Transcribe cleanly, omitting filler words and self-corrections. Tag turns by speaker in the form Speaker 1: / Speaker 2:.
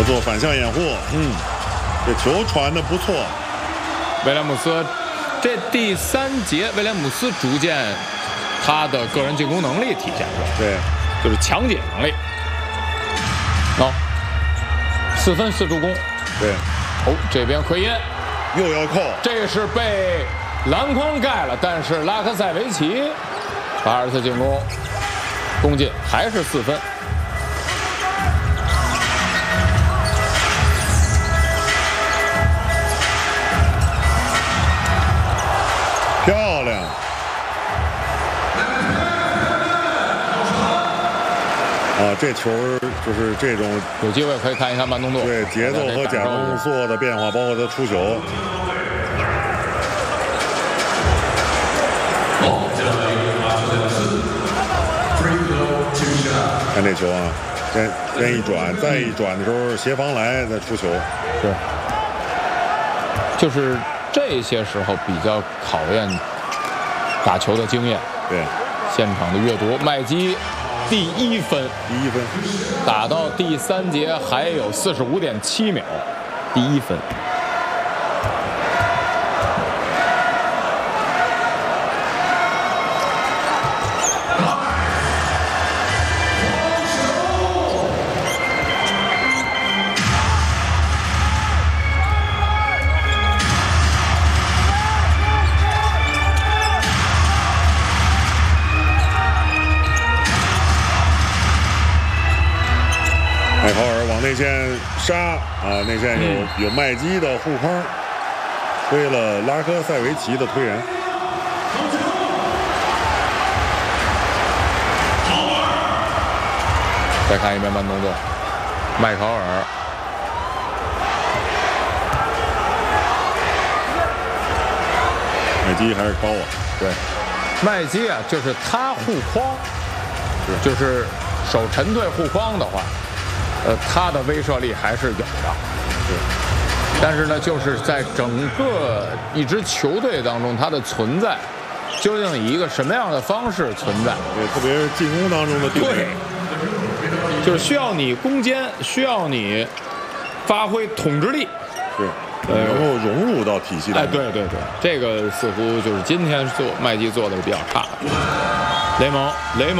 Speaker 1: 要做反向掩护。这球传的不错。
Speaker 2: 威廉姆斯，这第3节，威廉姆斯逐渐他的个人进攻能力体现出来，
Speaker 1: 对，
Speaker 2: 就是抢解能力。4分4助攻。
Speaker 1: 对，
Speaker 2: 这边奎因
Speaker 1: 又要扣，
Speaker 2: 这是被篮筐盖了，但是拉科塞维奇把2次进攻攻进，还是4分。
Speaker 1: 漂亮！这球就是这种
Speaker 2: 有机会可以看一看慢动作，
Speaker 1: 对节奏和假动作的变化，包括他出球。看这球啊，先一转，再一转的时候协防来再出球。
Speaker 2: 是，就是这些时候比较考验打球的经验。
Speaker 1: 对，
Speaker 2: 现场的阅读。麦基第1分，打到第3节还有45.7秒，第1分。
Speaker 1: 麦考尔往内线杀内线有麦基的护框，推了拉科塞维奇的推人。
Speaker 2: 再看一遍慢动作，麦考尔，
Speaker 1: 麦基还是高啊。
Speaker 2: 对，麦基啊，就是他护框，就是手沉退护框的话。他的威慑力还是有的，但是呢，就是在整个一支球队当中，他的存在究竟以一个什么样的方式存在？
Speaker 1: 对，特别是进攻当中的定位，
Speaker 2: 就是需要你攻坚，需要你发挥统治力，
Speaker 1: 能够融入到体系当中。
Speaker 2: 对，这个似乎就是今天麦基做的是比较差的。雷蒙。